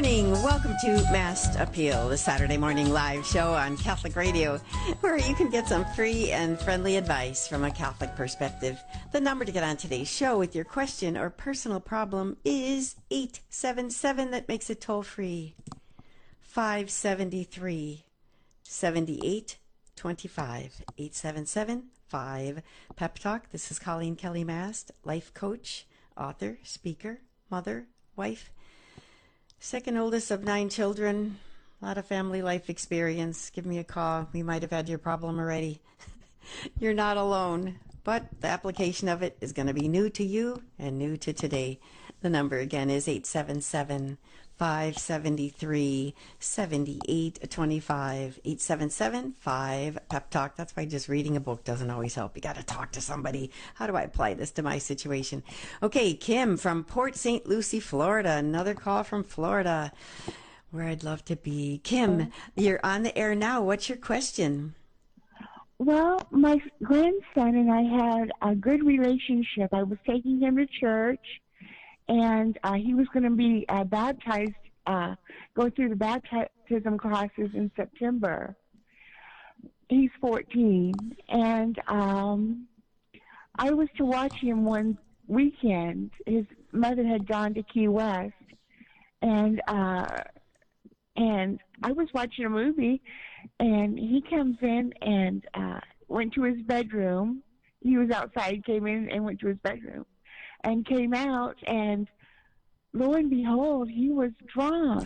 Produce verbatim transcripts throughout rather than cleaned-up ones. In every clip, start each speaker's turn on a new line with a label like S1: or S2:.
S1: morning. Welcome to Mass Appeal, the Saturday morning live show on Catholic Radio, where you can get some free and friendly advice from a Catholic perspective. The number to get on today's show with your question or personal problem is eight seven seven, that makes it toll free, five seven three, seven eight two five, eight seven seven, five, Pep Talk. This is Colleen Kelly Mast, life coach, author, speaker, mother, wife, second oldest of nine children, a lot of family life experience. Give me a call. We might have had your problem already. You're not alone, but the application of it is going to be new to you and new to today. The number again is eight seven seven, five seven three, seven eight two five, eight seven seven, five, Pep Talk. That's why just reading a book doesn't always help. You got to talk to somebody. How do I apply this to my situation? Okay, Kim from Port Saint Lucie, Florida. Another call from Florida, where I'd love to be. Kim, you're on the air now. What's your question?
S2: Well, my grandson and I had a good relationship. I was taking him to church, and uh, he was going to be uh, baptized, uh, go through the baptism classes in September. He's fourteen, and um, I was to watch him one weekend. His mother had gone to Key West, and uh, and I was watching a movie, and he comes in and uh, went to his bedroom. He was outside, came in and went to his bedroom, and came out, and lo and behold, he was drunk.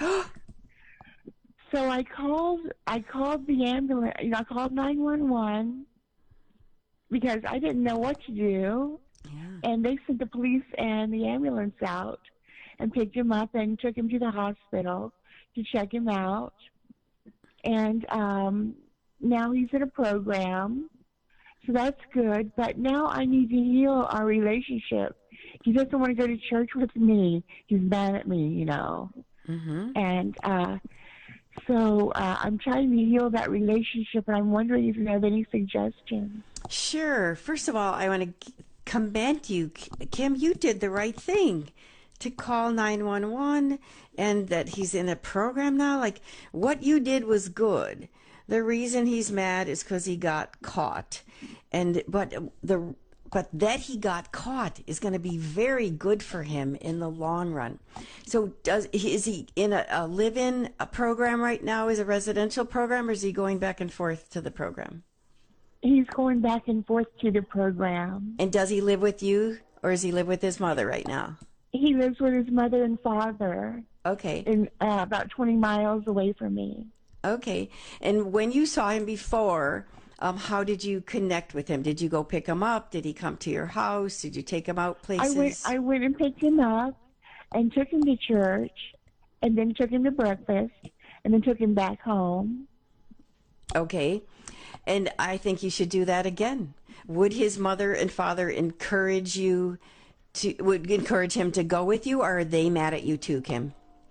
S2: So I called, I called the ambulance, you know, I called nine one one because I didn't know what to do. Yeah. And they sent the police and the ambulance out and picked him up and took him to the hospital to check him out. And um, now he's in a program, so that's good. But now I need to heal our relationship. He doesn't want to go to church with me. He's mad at me, you know. Mm-hmm. And uh, so uh, I'm trying to heal that relationship, and I'm wondering if you have any suggestions.
S1: Sure. First of all, I want to commend you, Kim. You did the right thing to call nine one one, and that he's in a program now. Like, what you did was good. The reason he's mad is because he got caught. And but the but that he got caught is going to be very good for him in the long run. So does is he in a, a live-in a program right now? Is a residential program, or is he going back and forth to the program?
S2: He's going back and forth to the program.
S1: And does he live with you, or does he live with his mother right now?
S2: He lives with his mother and father.
S1: Okay.
S2: In uh, about twenty miles away from me.
S1: Okay. And when you saw him before, um, how did you connect with him? Did you go pick him up? Did he come to your house? Did you take him out places?
S2: I went, I went and picked him up and took him to church, and then took him to breakfast, and then took him back home.
S1: Okay. And I think you should do that again. Would his mother and father encourage you to, would encourage him to go with you, or are they mad at you too, Kim?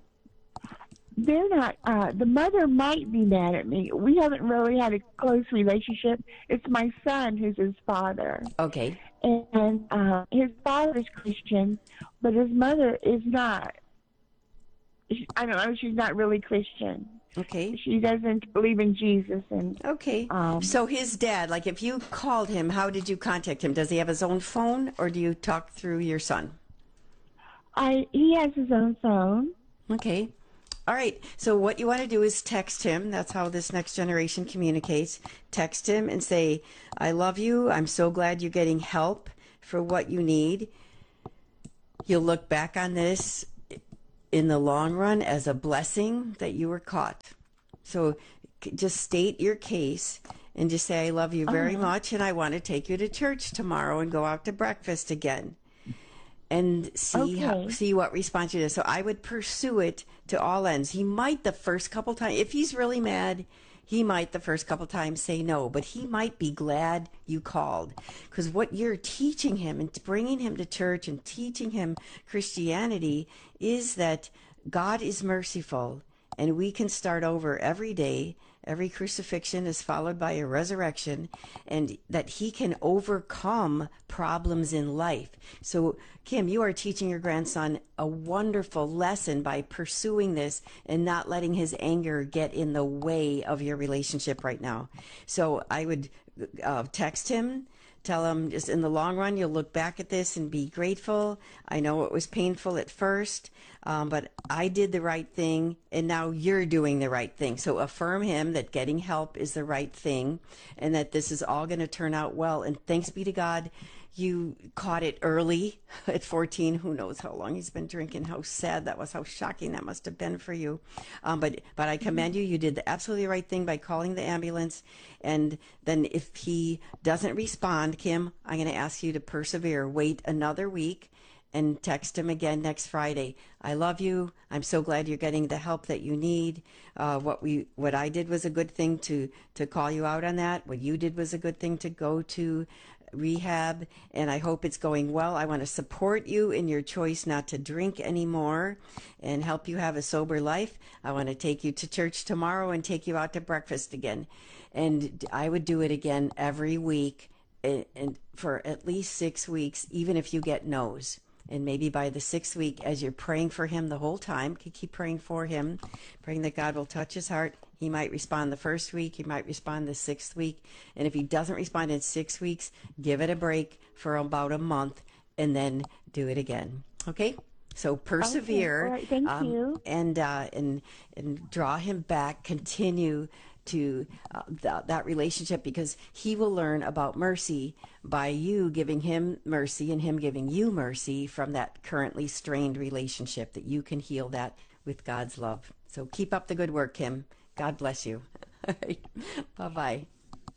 S2: They're not. Uh, the mother might be mad at me. We haven't really had a close relationship. It's my son who's his father.
S1: Okay.
S2: And uh, his father's Christian, but his mother is not. She, I don't know. She's not really Christian.
S1: Okay.
S2: She doesn't believe in Jesus. And
S1: okay.
S2: Um,
S1: so his dad, like if you called him, how did you contact him? Does he have his own phone, or do you talk through your son?
S2: I he has his own phone.
S1: Okay. All right. So what you want to do is text him. That's how this next generation communicates. Text him and say, I love you. I'm so glad you're getting help for what you need. You'll look back on this in the long run as a blessing that you were caught. So just state your case and just say, I love you very uh-huh. much, and I want to take you to church tomorrow and go out to breakfast again. And see
S2: okay.
S1: how, see what response you do. So I would pursue it to all ends. He might the first couple times, if he's really mad, he might the first couple times say no, but he might be glad you called, because what you're teaching him and bringing him to church and teaching him Christianity is that God is merciful, and we can start over every day every crucifixion is followed by a resurrection, and that he can overcome problems in life. So, Kim, you are teaching your grandson a wonderful lesson by pursuing this and not letting his anger get in the way of your relationship right now. So I would uh, text him. Tell him, just in the long run, you'll look back at this and be grateful. I know it was painful at first, um, but I did the right thing, and now you're doing the right thing. So affirm him that getting help is the right thing, and that this is all going to turn out well. And thanks be to God, you caught it early at fourteen. Who knows how long he's been drinking? How sad that was. How shocking that must have been for you. Um, but but I commend you. You did the absolutely right thing by calling the ambulance. And then if he doesn't respond, Kim, I'm going to ask you to persevere. Wait another week and text him again next Friday. I love you. I'm so glad you're getting the help that you need. Uh, what we what I did was a good thing to to call you out on that. What you did was a good thing to go to rehab, and I hope it's going well. I want to support you in your choice not to drink anymore and help you have a sober life. I want to take you to church tomorrow and take you out to breakfast again. And I would do it again every week and, and for at least six weeks, even if you get no's. And maybe by the sixth week, as you're praying for him the whole time, keep praying for him, praying that God will touch his heart. He might respond the first week. He might respond the sixth week. And if he doesn't respond in six weeks, give it a break for about a month and then do it again. Okay? So persevere.
S2: Okay. All right. Thank
S1: um,
S2: you.
S1: And, uh, and, and draw him back. Continue to uh, th- that relationship, because he will learn about mercy by you giving him mercy and him giving you mercy from that currently strained relationship, that you can heal that with God's love. So keep up the good work, Kim. God bless you. Bye-bye.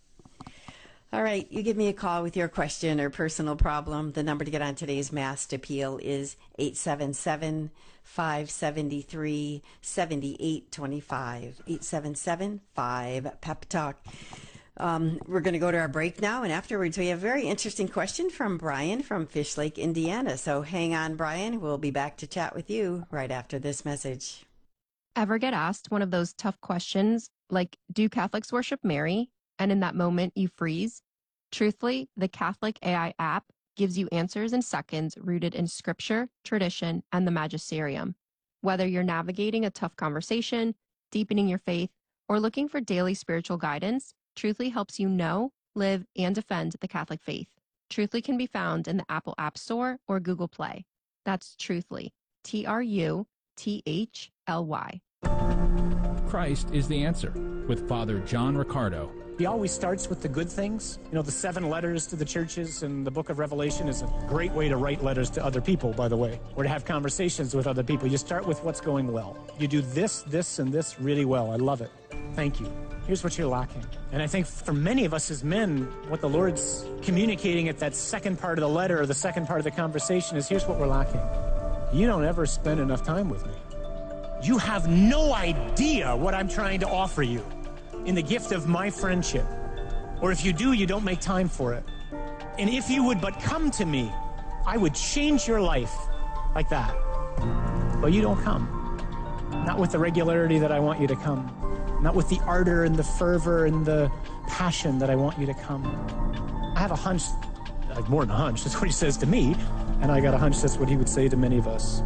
S1: All right, you give me a call with your question or personal problem. The number to get on today's Masked Appeal is eight seven seven, five seven three, seven eight two five. eight seven seven, five, Pep Talk. Um, we're going to go to our break now, and afterwards we have a very interesting question from Brian from Fish Lake, Indiana. So hang on, Brian. We'll be back to chat with you right after this message.
S3: Ever get asked one of those tough questions like, do Catholics worship Mary? And in that moment you freeze? Truthfully, the Catholic A I app gives you answers in seconds rooted in scripture, tradition, and the magisterium. Whether you're navigating a tough conversation, deepening your faith, or looking for daily spiritual guidance, Truthfully helps you know, live, and defend the Catholic faith. Truthfully can be found in the Apple App Store or Google Play. That's Truthfully, T R U T H L Y.
S4: Christ is the answer, with Father John Riccardo.
S5: He always starts with the good things. You know, the seven letters to the churches and the book of Revelation is a great way to write letters to other people, by the way, or to have conversations with other people. You start with what's going well. You do this, this, and this really well. I love it. Thank you. Here's what you're lacking. And I think for many of us as men, what the Lord's communicating at that second part of the letter or the second part of the conversation is, here's what we're lacking. You don't ever spend enough time with me. You have no idea what I'm trying to offer you in the gift of my friendship. Or if you do, you don't make time for it. And if you would but come to me, I would change your life like that. But you don't come. Not with the regularity that I want you to come. Not with the ardor and the fervor and the passion that I want you to come. I have a hunch, more than a hunch, that's what he says to me, and I got a hunch that's what he would say to many of us.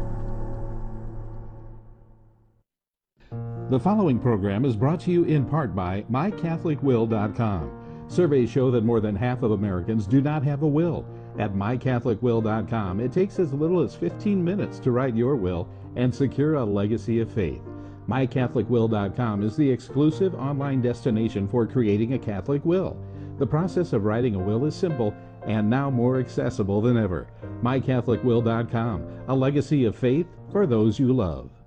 S6: The following program is brought to you in part by my catholic will dot com. Surveys show that more than half of Americans do not have a will. At my catholic will dot com, it takes as little as fifteen minutes to write your will and secure a legacy of faith. my catholic will dot com is the exclusive online destination for creating a Catholic will. The process of writing a will is simple and now more accessible than ever. my catholic will dot com, a legacy of faith for those you love.